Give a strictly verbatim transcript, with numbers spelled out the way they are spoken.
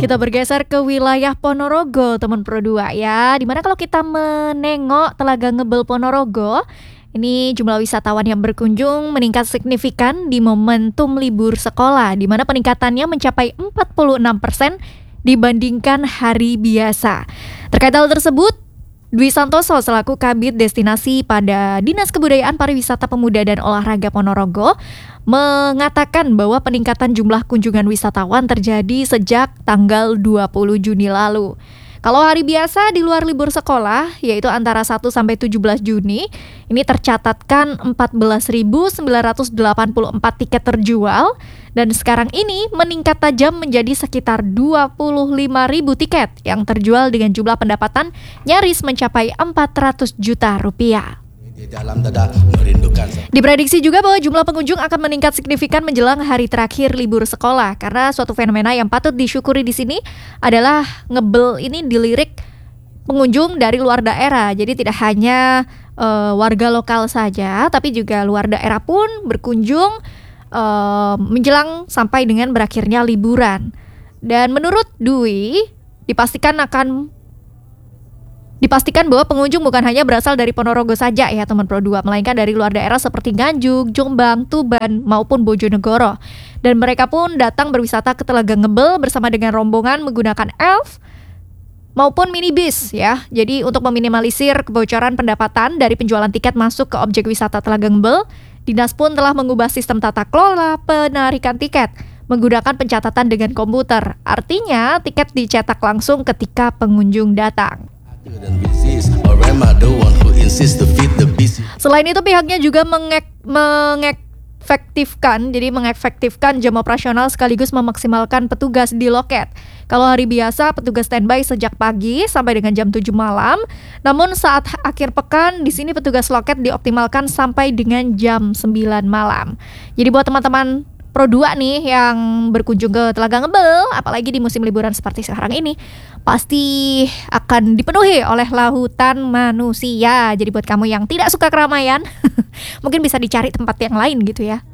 Kita bergeser ke wilayah Ponorogo, teman Pro dua ya. Dimana kalau kita menengok Telaga Ngebel Ponorogo, ini jumlah wisatawan yang berkunjung meningkat signifikan di momentum libur sekolah, di mana peningkatannya mencapai empat puluh enam persen dibandingkan hari biasa. Terkait hal tersebut, Dwi Santoso selaku Kabid Destinasi pada Dinas Kebudayaan Pariwisata Pemuda dan Olahraga Ponorogo mengatakan bahwa peningkatan jumlah kunjungan wisatawan terjadi sejak tanggal dua puluh Juni lalu. Kalau hari biasa di luar libur sekolah, yaitu antara satu sampai tujuh belas Juni, ini tercatatkan empat belas ribu sembilan ratus delapan puluh empat tiket terjual, dan sekarang ini meningkat tajam menjadi sekitar dua puluh lima ribu tiket yang terjual dengan jumlah pendapatan nyaris mencapai empat ratus juta rupiah. Diprediksi juga bahwa jumlah pengunjung akan meningkat signifikan menjelang hari terakhir libur sekolah, karena suatu fenomena yang patut disyukuri di sini adalah Ngebel ini dilirik pengunjung dari luar daerah. Jadi tidak hanya uh, warga lokal saja, tapi juga luar daerah pun berkunjung uh, menjelang sampai dengan berakhirnya liburan. Dan menurut Dwi, dipastikan akan Dipastikan bahwa pengunjung bukan hanya berasal dari Ponorogo saja ya teman Pro dua, melainkan dari luar daerah seperti Nganjuk, Jombang, Tuban, maupun Bojonegoro. Dan mereka pun datang berwisata ke Telaga Ngebel bersama dengan rombongan menggunakan elf maupun minibus ya. Jadi untuk meminimalisir kebocoran pendapatan dari penjualan tiket masuk ke objek wisata Telaga Ngebel, Dinas pun telah mengubah sistem tata kelola penarikan tiket menggunakan pencatatan dengan komputer. Artinya tiket dicetak langsung ketika pengunjung datang. Selain itu pihaknya juga mengek, mengefektifkan, jadi mengefektifkan jam operasional sekaligus memaksimalkan petugas di loket. Kalau hari biasa petugas standby sejak pagi sampai dengan jam tujuh malam, namun saat akhir pekan di sini petugas loket dioptimalkan sampai dengan jam sembilan malam. Jadi buat teman-teman Pro dua nih yang berkunjung ke Telaga Ngebel, apalagi di musim liburan seperti sekarang ini, pasti akan dipenuhi oleh lautan manusia. Jadi buat kamu yang tidak suka keramaian, mungkin bisa dicari tempat yang lain gitu ya.